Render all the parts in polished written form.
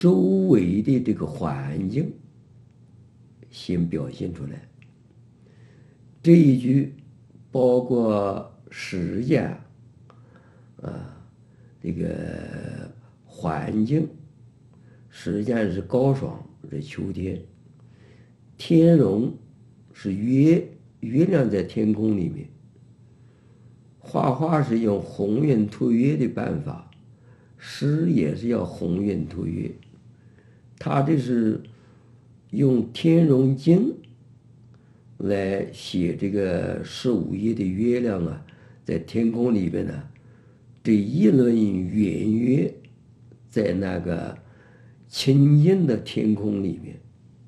周围的这个环境先表现出来。这一句包括时间这个环境，时间是高爽，是秋天。天容是月亮在天空里面。画画是用鸿运吐月的办法，诗也是要鸿运吐月。他这是用天容经来写这个15夜的月亮啊，在天空里边呢，这一轮圆月在那个清净的天空里面，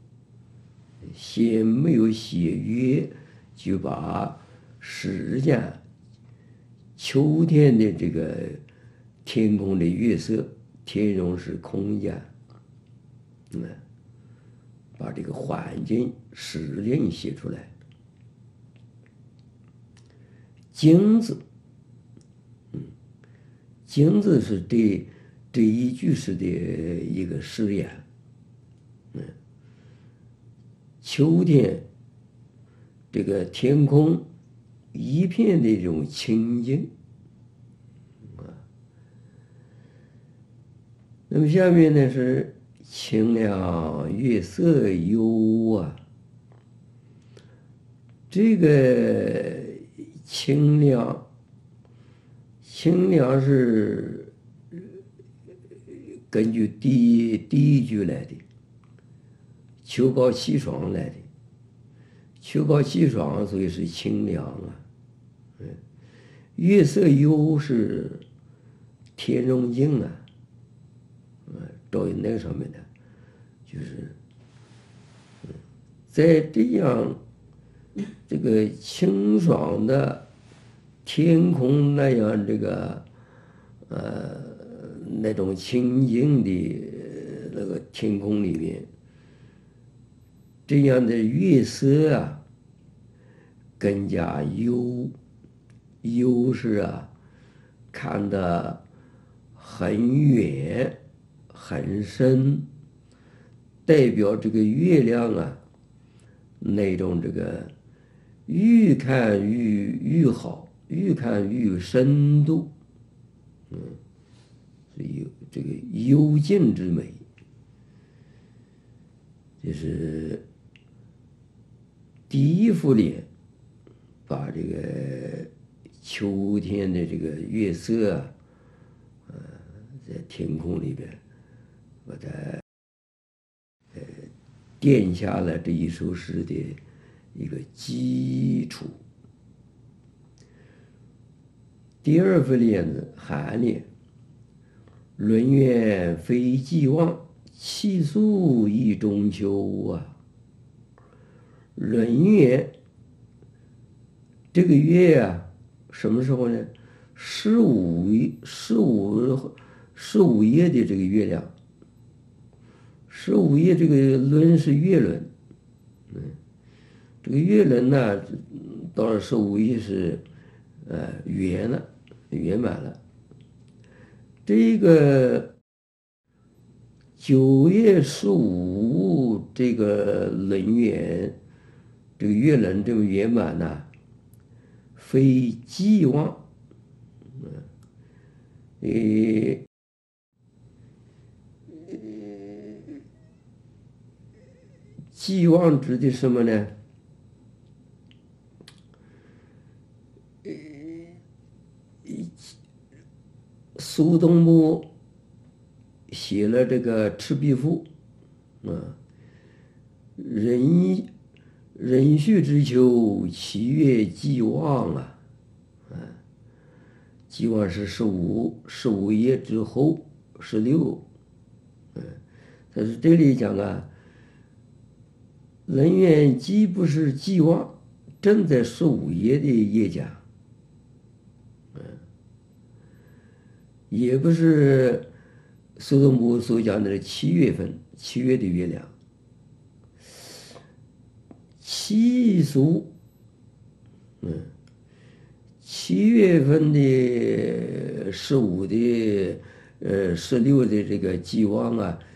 先没有写月，就把时间秋天的这个天空的月色，天容是空间，把这个环境时间写出来。经字，经字是这一句诗的一个诗言。秋天这个天空一片的这种清净。那么下面呢是清凉月色幽啊，这个清凉是根据第一句来的，秋高气爽来的，秋高气爽，所以是清凉啊。月色幽是天容净啊。照应那个上面的，就是在这样这个清爽的天空那样这个那种清净的那个天空里面，这样的月色啊更加幽是啊，看得很远很深，代表这个月亮啊，那种这个愈看愈好，愈看愈深度，是有这个幽静之美。这是第一幅联，把这个秋天的这个月色啊，在天空里边，把它奠下了这一首诗的一个基础。第二幅联子酣联，轮圆非既往，气肃忆中秋啊。轮圆这个月啊，什么时候呢？15夜的这个月亮，15夜这个轮是月轮，这个月轮呢，到了15夜是圆了，圆满了。这个9月15这个轮圆，这个月轮这么圆满呢，非既往，既往指的什么呢？苏东坡写了这个《赤壁赋》壬戌之秋，七月既往啊，既往是15夜之后16，但是这里讲啊，人员既不是既往，正在15夜的夜间，也不是苏东坡所讲的7月份7月的月亮，气肃，7月份的15的16的这个既往啊，